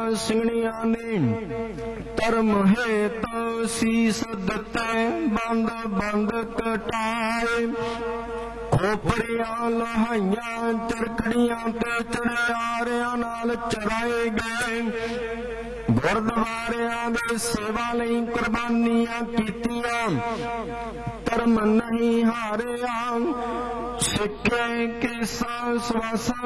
ਸਿੰਘਣੀਆਂ ਨੇ ਧਰਮ ਹੇਤ ਸੀਸ ਦਿੱਤੇ ਬੰਦ ਬੰਦ ਕਟਾਏ ਖੋਪਰੀਆਂ ਲੋਹਾਈਆਂ ਚਰਖੜੀਆਂ ਤੇ ਚੜਿਆਰਿਆਂ ਨਾਲ ਚਰਾਏ ਗਏ ਗੁਰਦੁਆਰਿਆਂ ਦੇ ਸੇਵਾ ਲਈ ਕੁਰਬਾਨੀਆਂ ਕੀਤੀਆਂ ਧਰਮ ਨਹੀਂ ਹਾਰਿਆ ਸਿੱਖੇ ਕੇਸਾਂ ਸਵਾਸਾਂ